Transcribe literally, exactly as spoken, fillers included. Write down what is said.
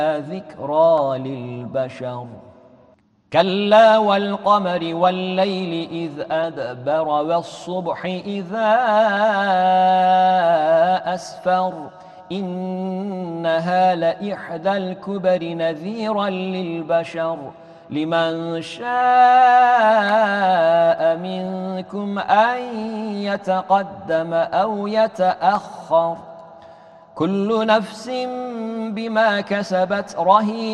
ذكرى للبشر كلا والقمر والليل إذ أدبر والصبح إذا أسفر إنها لإحدى الكبر نذيرا للبشر لمن شاء منكم أن يتقدم أو يتأخر كل نفس بما كسبت رهينة